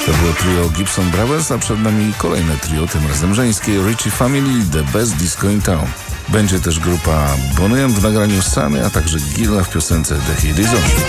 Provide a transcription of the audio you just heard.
To było trio Gibson Brothers, a przed nami kolejne trio, tym razem żeńskie, Ritchie Family, The Best Disco in Town. Będzie też grupa Boney M w nagraniu Sunny, a także Gilla w piosence The Heat Is On.